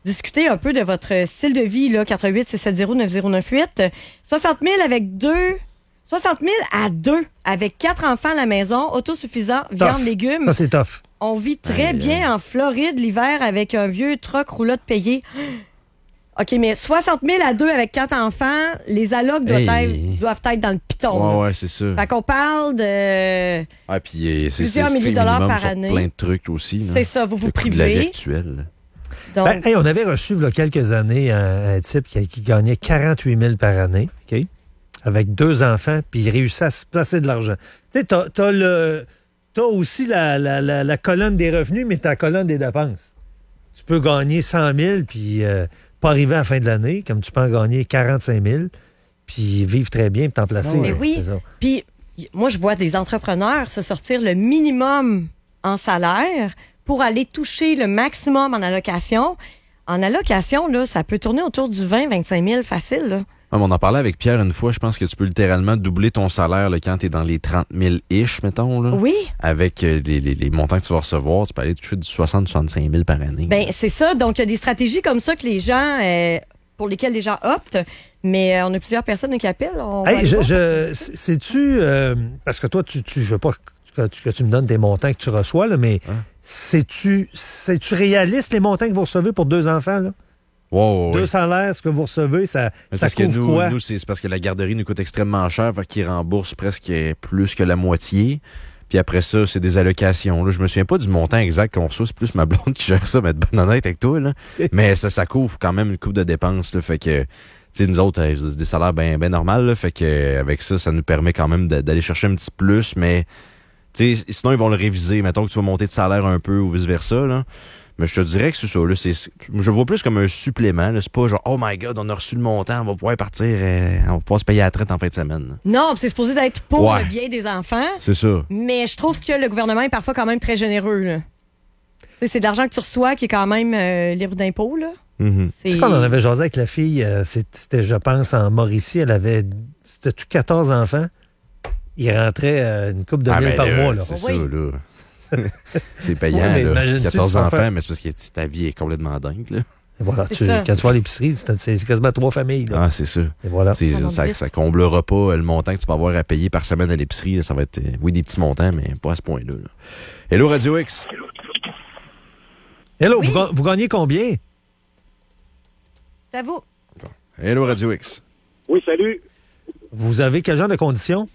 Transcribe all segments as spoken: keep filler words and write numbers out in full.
discuter un peu de votre style de vie, là, quatre huit six sept zéro neuf zéro neuf huit. soixante mille avec deux... soixante mille à deux, avec quatre enfants à la maison, autosuffisant, viande, légumes. Ça, c'est tough. On vit très Aïe, bien aïe. en Floride l'hiver avec un vieux truck roulotte payé. OK, mais soixante mille à deux avec quatre enfants, les allocs doivent, Hey. être, doivent être dans le piton. là. Ouais, ouais, c'est ça. Fait qu'on parle de... Ah, puis euh, c'est Plusieurs c'est milliers de strict dollars minimum par sur année. plein de trucs aussi. là. C'est ça, vous vous Le coût de la vie privez. actuelle. Donc, Ben, hey, on avait reçu il y a quelques années un, un type qui, qui gagnait quarante-huit mille par année, OK? Avec deux enfants, puis il réussit à se placer de l'argent. Tu sais, t'as, t'as, le, t'as aussi la, la, la, la colonne des revenus, mais t'as la colonne des dépenses. Tu peux gagner cent mille, puis euh, pas arriver à la fin de l'année, comme tu peux en gagner quarante-cinq mille, puis vivre très bien, puis t'en placer. mais euh, oui, c'est ça. puis y- moi, je vois des entrepreneurs se sortir le minimum en salaire pour aller toucher le maximum en allocation. En allocation, là, ça peut tourner autour du vingt à vingt-cinq mille facile, là. Ah, mais on en parlait avec Pierre une fois. Je pense que tu peux littéralement doubler ton salaire là, quand tu es dans les trente mille ish, mettons. Là. Oui. Avec euh, les, les, les montants que tu vas recevoir, tu peux aller toucher du soixante à soixante-cinq mille par année. Ben c'est ça. Donc, il y a des stratégies comme ça que les gens, euh, pour lesquelles les gens optent. Mais euh, on a plusieurs personnes qui appellent. On va Hey, aller je, voir. je, sais-tu, euh, parce que toi, tu, tu, je veux pas que tu, que tu me donnes tes montants que tu reçois, là, mais Hein? sais-tu, sais-tu réaliste les montants que vous recevez pour deux enfants? Là? Wow, Deux oui. salaires, ce que vous recevez, ça, Mais ça parce que couvre nous, quoi? nous c'est c'est parce que la garderie nous coûte extrêmement cher, fait qu'ils remboursent presque plus que la moitié. Puis après ça, c'est des allocations. Là. Je me souviens pas du montant exact qu'on reçoit. C'est plus ma blonde qui gère ça, mais être bonne honnête avec toi. Là. Mais ça, ça couvre quand même une coupe de dépenses. Là. Fait que, tu sais, nous autres, euh, c'est des salaires bien ben normaux. Là. Fait que euh, avec ça, ça nous permet quand même d'a- d'aller chercher un petit plus. Mais, tu sais, sinon, ils vont le réviser. Mettons que tu vas monter de salaire un peu ou vice-versa. Là. Mais je te dirais que c'est ça. Là, c'est, je le vois plus comme un supplément. Là. C'est pas genre, oh my God, on a reçu le montant, on va pouvoir partir, euh, on va pouvoir se payer à la traite en fin de semaine. Là. Non, c'est supposé d'être pour Ouais. le bien des enfants. C'est ça. Mais je trouve que le gouvernement est parfois quand même très généreux. Là. Tu sais, c'est de l'argent que tu reçois qui est quand même euh, libre d'impôts. Là. Mm-hmm. C'est... Tu sais qu'on en avait jasé avec la fille, euh, c'était, je pense, en Mauricie, elle avait, c'était-tu quatorze enfants? Il rentrait euh, une couple de Ah, mille ben, par là, mois, là. C'est Oui. ça, là. C'est payant, Ouais, mais là. imagine-tu, quatorze tu vas enfants, faire- mais c'est parce que ta vie est complètement dingue, là. Et voilà, C'est tu, ça. quand tu vas à l'épicerie, c'est, c'est quasiment trois familles, là. Ah, c'est ça. Et voilà. C'est- Ça monte ça, vite. ça comblera pas euh, le montant que tu vas avoir à payer par semaine à l'épicerie. Là. Ça va être, euh, oui, des petits montants, mais pas à ce point-là. Là. Hello, Radio X. Hello, Oui. vous, ga- vous gagnez combien? C'est à vous. Hello, Radio X. Oui, salut. Vous avez quel genre de conditions?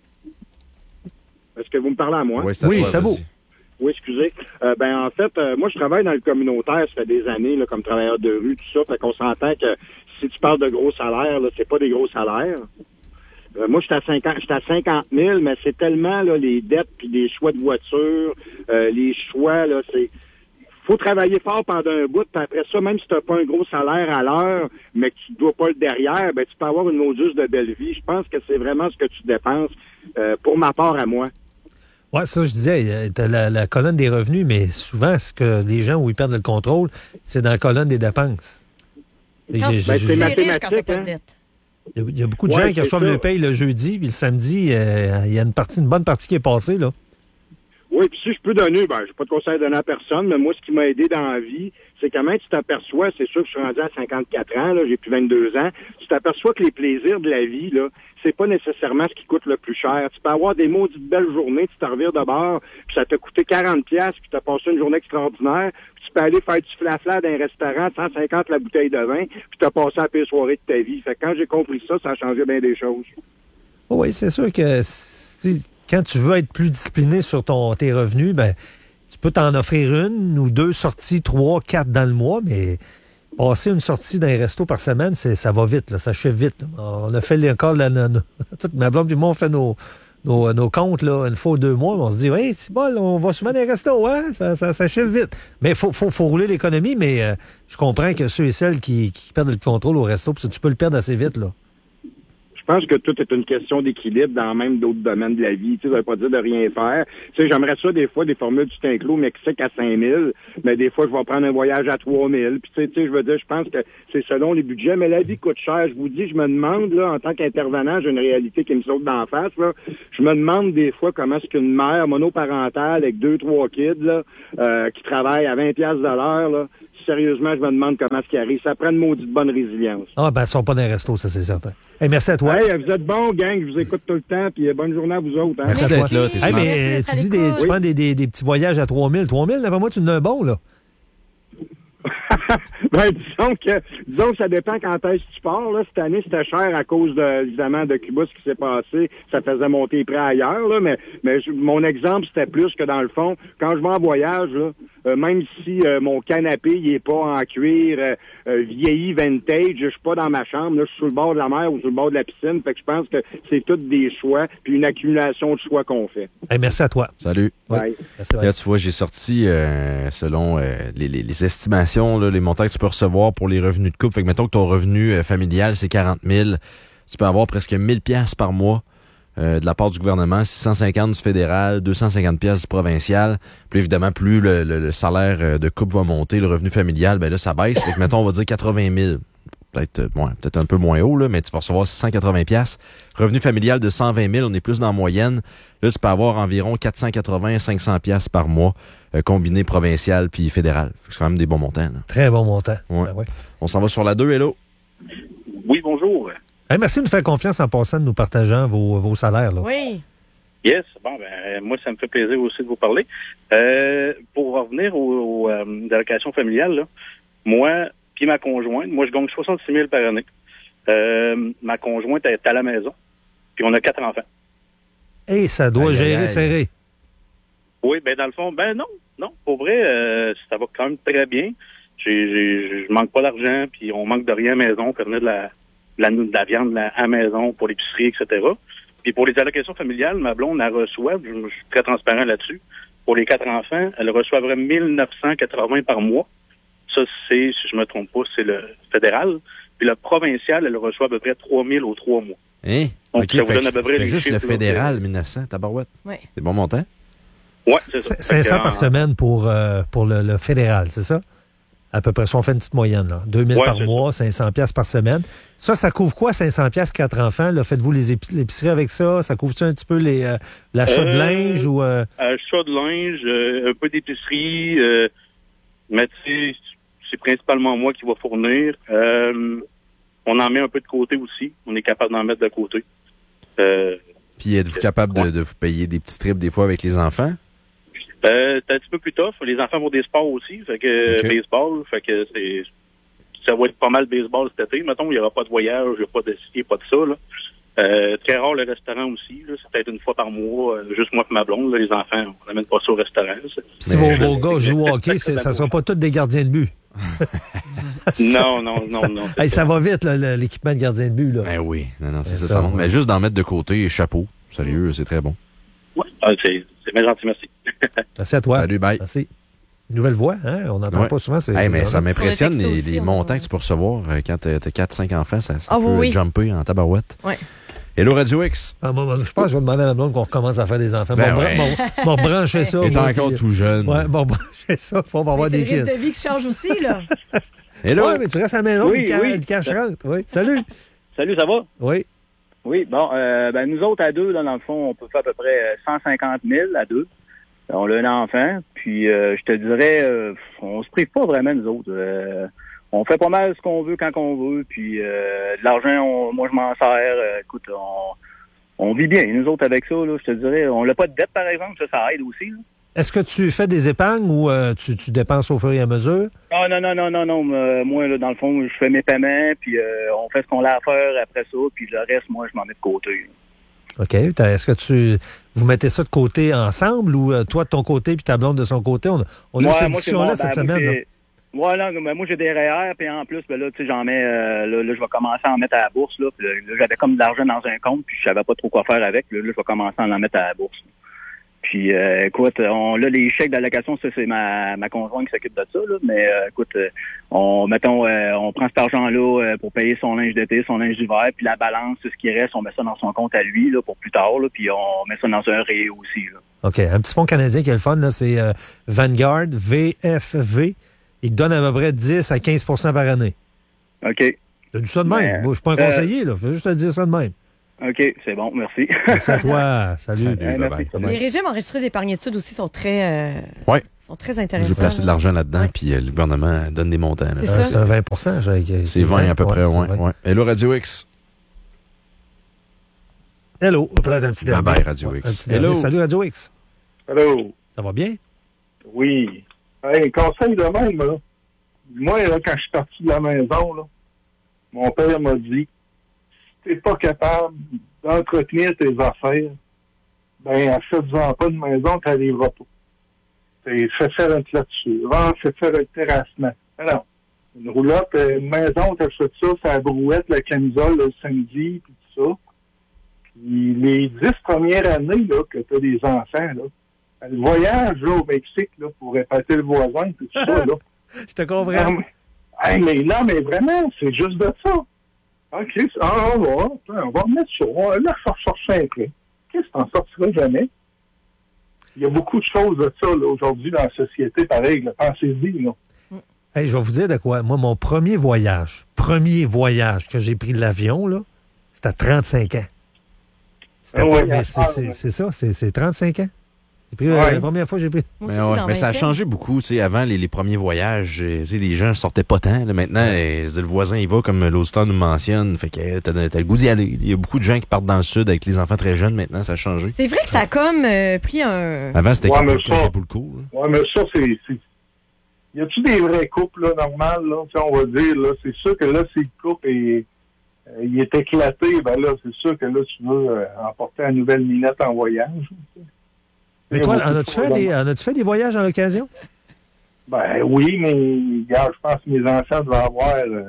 Est-ce que vous me parlez à moi? Ouais, c'est à Oui, toi, c'est à vous. vas-y. Oui, excusez. Euh, ben en fait, euh, moi je travaille dans le communautaire, ça fait des années là, comme travailleur de rue, tout ça. Fait qu'on s'entend que si tu parles de gros salaires, là, c'est pas des gros salaires. Euh, moi, j'étais à cinquante, j'étais à cinquante mille, mais c'est tellement là les dettes puis des choix de voiture, euh, les choix là, c'est faut travailler fort pendant un bout, puis après ça, même si tu n'as pas un gros salaire à l'heure, mais que tu ne dois pas le derrière, ben tu peux avoir une autre juste de belle vie. Je pense que c'est vraiment ce que tu dépenses euh, pour ma part à moi. Oui, ça, je disais, tu as la, la colonne des revenus, mais souvent, ce que les gens où ils perdent le contrôle, c'est dans la colonne des dépenses. Et Quand j'ai- tu j'ai- Ben, j'ai- c'est es ma- riche quand tu n'as mathématique, pas de hein. dette. Il y, a, il y a beaucoup de Ouais, gens qui c'est reçoivent ça. le paye le jeudi, puis le samedi, euh, il y a une partie, une bonne partie qui est passée, là. Oui, puis si je peux donner, ben, j'ai pas de conseil à donner à personne, mais moi, ce qui m'a aidé dans la vie, c'est quand même, tu t'aperçois, c'est sûr que je suis rendu à cinquante-quatre ans, là, j'ai plus vingt-deux ans, tu t'aperçois que les plaisirs de la vie, là, c'est pas nécessairement ce qui coûte le plus cher. Tu peux avoir des maudites belles journées, tu t'en revires de bord, puis ça t'a coûté quarante piastres, puis t'as passé une journée extraordinaire, puis tu peux aller faire du flafla dans un restaurant, cent cinquante la bouteille de vin, puis t'as passé la pire soirée de ta vie. Fait que quand j'ai compris ça, ça a changé bien des choses. Oui, c'est sûr que si- quand tu veux être plus discipliné sur ton, tes revenus, ben, tu peux t'en offrir une ou deux sorties, trois, quatre dans le mois, mais passer une sortie dans un resto par semaine, c'est, ça va vite, là, ça achève vite. Là. On a fait les- encore, la, la- la- toute ma blonde et moi, on fait nos, nos, nos comptes là, une fois ou deux mois, mais on se dit, hey, c'est bon, on va souvent dans les restos, hein? ça, ça s'achève vite. Mais il faut, faut, faut rouler l'économie, mais euh, je comprends que ceux et celles qui, qui perdent le contrôle au resto, parce que tu peux le perdre assez vite, là. Je pense que tout est une question d'équilibre dans même d'autres domaines de la vie. Tu sais, ça veut pas dire de rien faire. Tu sais, j'aimerais ça des fois des formules du Tinclos Mexique à cinq mille, mais des fois je vais prendre un voyage à trois mille. Puis tu sais, tu sais, je veux dire, je pense que c'est selon les budgets, mais la vie coûte cher. Je vous dis, je me demande là, en tant qu'intervenant, j'ai une réalité qui me saute d'en face. Là. Je me demande des fois comment est-ce qu'une mère monoparentale avec deux, trois kids là, euh, qui travaille à vingt piastres de l'heure, là, sérieusement, je me demande comment est-ce qu'ils arrivent. Ça prend une maudite bonne résilience. Ah, ben, ils sont pas dans les restos, ça, c'est certain. Hey, merci à toi. Hey, vous êtes bons, gang. Je vous écoute tout le temps. Puis bonne journée à vous autres. Hein? Merci à toi. d'être là, t'es Hey, smart. mais Merci tu dis d'être à des, tu l'écoute. prends des, des, des petits voyages à trois mille. trois mille, d'après moi, tu en as un bon, là. Ben, disons que, disons que ça dépend quand est-ce que tu pars, là. Cette année, c'était cher à cause de, évidemment, de Cuba, ce qui s'est passé. Ça faisait monter les prix ailleurs, là. Mais, mais je- mon exemple, c'était plus que dans le fond, quand je vais en voyage, là, euh, même si euh, mon canapé, il est pas en cuir, euh, euh, vieilli, vintage, je suis pas dans ma chambre, là, je suis sur le bord de la mer ou sur le bord de la piscine. Fait que je pense que c'est tous des choix, puis une accumulation de choix qu'on fait. Hey, merci à toi. Salut. Oui. Bye. Merci, bye. Là, tu vois, j'ai sorti, euh, selon euh, les, les, les estimations, là, les montants que tu peux recevoir pour les revenus de couple. Fait que mettons que ton revenu euh, familial, c'est quarante mille. Tu peux avoir presque mille piastres par mois euh, de la part du gouvernement, six cent cinquante du fédéral, deux cent cinquante piastres du provincial. Puis évidemment, plus le, le, le salaire euh, de couple va monter, le revenu familial, ben là, ça baisse. Fait que mettons, on va dire quatre-vingt mille. Peut-être euh, ouais, peut-être un peu moins haut, là, mais tu vas recevoir six cent quatre-vingts piastres. Revenu familial de cent vingt mille, on est plus dans la moyenne. Là, tu peux avoir environ quatre cent quatre-vingts à cinq cents piastres par mois, euh, combiné provincial puis fédéral. Fait que c'est quand même des bons montants. Là. Très bon montant. Ouais. Ben ouais. On s'en va sur la deux, hello. Oui, bonjour. Hey, merci de nous faire confiance en passant, de nous partageant vos, vos salaires. Là. Oui. Yes, bon, ben, moi, ça me fait plaisir aussi de vous parler. Euh, pour revenir aux, aux euh, allocations familiales, là, moi, puis ma conjointe, moi, je gagne soixante-six mille par année. Euh, ma conjointe est à la maison, puis on a quatre enfants. Et ça doit Aïe, gérer aïe, aïe. serré. Oui, ben dans le fond, ben non, non. Pour vrai, euh, ça va quand même très bien. J'ai, j'ai, je manque pas d'argent, puis on manque de rien à la maison. On fait venir de la, de la, de la viande à la maison pour l'épicerie, et cetera. Puis pour les allocations familiales, ma blonde, elle reçoit, je, je suis très transparent là-dessus, pour les quatre enfants, elle reçoivrait mille neuf cent quatre-vingts par mois. Ça, c'est, si je me trompe pas, c'est le fédéral. Puis le provincial, elle reçoit à peu près trois mille aux trois mois. Hein? Donc, OK, ça vous fait donne que à peu près c'était les juste le chiffres, là, fédéral, que- mille neuf cents, tabarouette. Oui. C'est bon montant? Ouais, c'est ça. C'est cinq cents Fait que, par en- semaine pour, euh, pour le, le fédéral, c'est ça? À peu près. Si on fait une petite moyenne, là. deux mille Ouais, par c'est mois, cinq cents piastres par semaine. Ça, ça couvre quoi, cinq cents piastres, quatre enfants? Là? Faites-vous les épi- l'épicerie avec ça? Ça couvre-tu un petit peu les, euh, l'achat de Euh, linge ou... euh, Achat de linge, euh, un peu d'épicerie, euh, mais tu sais, c'est principalement moi qui va fournir. Euh, on en met un peu de côté aussi. On est capable d'en mettre de côté. Euh, Puis êtes-vous capable de, de vous payer des petits trips des fois avec les enfants? euh, c'est un petit peu plus tough. Les enfants vont des sports aussi. Fait que Ok. baseball, fait que c'est ça va être pas mal baseball cet été. Mettons, il n'y aura pas de voyage, il n'y a pas de ski, pas de ça. Là. Euh, très rare le restaurant aussi. Là. C'est peut-être une fois par mois, euh, juste moi et ma blonde. Là, les enfants, on n'amène pas ça au restaurant. Ça. Si Mais- vos, vos gars jouent au hockey, c'est- ça ne sera pas tous des gardiens de but. Non, non, non, ça, non. c'est hey, ça. ça va vite, là, le- l'équipement de gardien de but. Là. Ben oui. Non, non, c'est C'est ça. ça, ça monte. ouais. Mais juste d'en mettre de côté, chapeau. Sérieux, c'est très bon. Ouais. Ah, c'est, c'est bien gentil, merci. Merci à toi. Salut, bye. Merci. Nouvelle voix, hein? On n'entend Ouais. pas souvent. C'est, Hey, c'est mais ça drôle. m'impressionne Sur le les, texto les aussi, montants on- que tu peux recevoir euh, quand t'as t'as quatre cinq enfants. Ça, ça Ah peut oui, oui. jumper en tabarouette. Ouais. Hello, Radio X. Ah, moi, moi, je pense que je vais demander à la blonde qu'on recommence à faire des enfants. Ben bon, ouais. bon, bon, brancher ça. Il est moi, encore puis- tout jeune. Ouais, bon, brancher ça. Faut avoir Mais des c'est le kids. rythme de vie qui change aussi, là. Hello. Ouais, mais tu restes à la maison, Oui, puis le oui. le cash rentre. Oui. Salut. Salut, ça va? Oui. Oui, bon, euh, ben nous autres à deux, là, dans le fond, on peut faire à peu près euh, cent cinquante mille à deux. On a un enfant, puis euh, je te dirais, euh, on se prive pas vraiment, nous autres. Euh, on fait pas mal ce qu'on veut quand on veut, puis euh, de l'argent, on- moi je m'en sers. Euh, écoute, on, on vit bien, nous autres, avec ça, là, je te dirais. On n'a pas de dette, par exemple, ça, ça aide aussi. Là. Est-ce que tu fais des épargnes ou euh, tu, tu dépenses au fur et à mesure? Ah, non, non, non, non, non. euh, moi, là, dans le fond, je fais mes paiements, puis euh, on fait ce qu'on a à faire après ça, puis le reste, moi, je m'en mets de côté. OK. T'as- Est-ce que tu vous mettez ça de côté ensemble ou euh, toi de ton côté puis ta blonde de son côté? On, a- on a eu Ouais, cette moi, c'est discussion-là bon, cette ben, moi, semaine. là. j'ai- Ouais, là, ben, moi, j'ai des R E E R, puis en plus, ben, là, tu sais, j'en mets, euh, là, là, je vais commencer à en mettre à la bourse, là, puis là, là, j'avais comme de l'argent dans un compte, puis je savais pas trop quoi faire avec, là, là, je vais commencer à en mettre à la bourse. Puis, euh, écoute, on, là, les chèques d'allocation, ça, c'est ma, ma conjointe qui s'occupe de ça, là, mais, euh, écoute, euh, on, mettons, euh, on prend cet argent-là euh, pour payer son linge d'été, son linge d'hiver, puis la balance, ce qui reste, on met ça dans son compte à lui, là, pour plus tard, là, puis on met ça dans un ré aussi, là. OK. Un petit fonds canadien qui est le fun, là, c'est euh, Vanguard, V F V. Il te donne à peu près dix à quinze par année. OK. T'as dit ça de même. Mais, Moi, je suis pas un euh, conseiller, là. Je vais juste te dire ça de même. OK, c'est bon, merci. Merci à toi. Salut. Salut, Ouais, bye-bye. merci. Les régimes enregistrés d'épargne études aussi sont très, euh, Ouais. sont très Je intéressants. vais placer de là. l'argent là-dedans, Ouais. puis euh, le gouvernement donne des montants. là. C'est Euh, ça. C'est un vingt pour cent. j'ai- C'est vingt à peu près, c'est ouais. vingt. ouais. Hello, Radio X. Hello. Peut-être un petit Bye dernier. bye, Radio Ouais, X. un petit dernier. Hello. Salut, Radio X. Allô? Ça va bien? Oui. Hey, conseil de même, là. Moi, là, quand je suis parti de la maison, là, mon père m'a dit, si t'es pas capable d'entretenir tes affaires, ben, achète-en pas de maison, t'arriveras pas. T'sais, fais faire une clôture, va, fais faire un terrassement. Alors, une roulotte, une maison, t'achètes ça, c'est la brouette, la camisole, le samedi, puis tout ça. Puis les dix premières années, là, que t'as des enfants, là, le voyage, là, au Mexique, là, pour épater le voisin, puis tout ça, là. Je te comprends. Non, mais, hey, mais là, mais vraiment, c'est juste de ça. OK, ah, on va, on va remettre ça. On va là, chercher un prêt. Qu'est-ce que t'en sortiras jamais? Il y a beaucoup de choses de ça, là, aujourd'hui, dans la société, pareil, là. Pensez-y, là. Hey, je vais vous dire de quoi. Moi, mon premier voyage, premier voyage que j'ai pris de l'avion, là, c'était à trente-cinq ans. C'était Ah pas, ouais, mais à c'est, part, c'est, ouais. c'est ça, c'est, c'est trente-cinq ans. J'ai pris, euh, Ouais. La première fois que j'ai pris. Moi Mais, aussi, ouais, dans mais ça a vingt ans. changé beaucoup. Tu sais, avant, les, les premiers voyages, euh, tu sais, les gens sortaient pas tant. Là. Maintenant, euh, le voisin, il va comme l'auditeur nous mentionne. Fait que euh, t'as, t'as le goût d'y aller. Il y a beaucoup de gens qui partent dans le sud avec les enfants très jeunes. Maintenant, ça a changé. C'est vrai que ça a comme euh, pris un... Avant, c'était Ouais, ouais, mais ça- pour le coup. là. Ouais, mais ça, c'est... c'est... Y a-tu des vrais couples, là, normales, là? Tu sais, on va dire, là, c'est sûr que là, si le couple est, euh, il est éclaté, ben là, c'est sûr que là, tu veux euh, emporter la nouvelle minette en voyage. Mais toi, en as-tu fait des, en as-tu fait des voyages à l'occasion? Ben oui, mais regarde, je pense que mes enfants devaient avoir euh,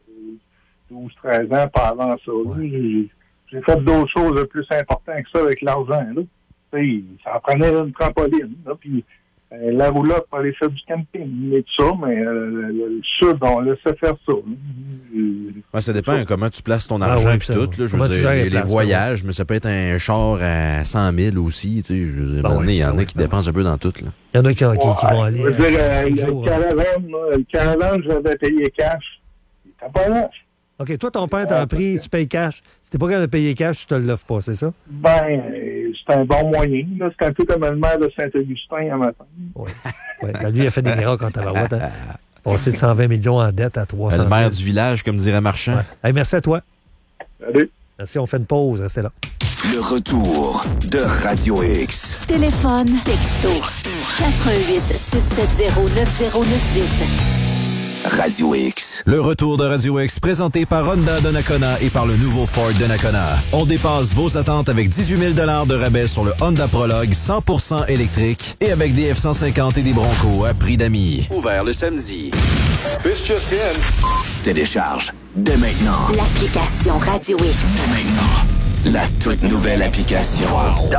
douze treize ans par avant ça. là. J'ai, j'ai fait d'autres choses de plus importantes que ça avec l'argent. Là. Tu sais, ça en prenait une trampoline. Là, puis euh, la roulotte pour aller faire du camping et tout ça, mais euh, le, le sud, on laissait faire ça. là. Ouais, ça dépend comment tu places ton Ah argent ouais, et puis ça, tout. Là, je comment veux tu dire, gères les les, les places, voyages, mais ça peut être un char à cent mille aussi. Tu sais, je veux dire, Ben à un moment donné, il y en ouais, a ben qui ouais. dépensent un peu dans tout. Là. Il y en a qui, qui, qui vont Ouais, aller. je veux dire, euh, quelques le jours, hein. caravane, là, le caravane, je l'avais payé cash. Il était pas là. OK, toi, ton père t'en pris, tu payes cash. Si t'es pas capable de payer cash, tu te l'offres pas, c'est ça? Ben, euh, c'est un bon moyen. Là. C'est un peu comme le maire de Saint-Augustin à matin. Oui. Ouais, ben lui, il a fait des miracles en tabarouette. Hein? Passé de cent vingt millions en dette à trois cents. Le maire du village, comme dirait Marchand. Ouais. Hey, merci à toi. Salut. Merci, on fait une pause. Restez là. Le retour de Radio X. Téléphone, texto, quatre un huit, six sept zéro, neuf zéro neuf huit. Radio X. Le retour de Radio X, présenté par Honda Donnacona et par le nouveau Ford Donnacona. On dépasse vos attentes avec dix-huit mille dollars de rabais sur le Honda Prologue cent pour cent électrique et avec des F cent cinquante et des Bronco à prix d'amis. Ouvert le samedi. This just in. Télécharge dès maintenant. L'application Radio X. Dès maintenant. La toute nouvelle application.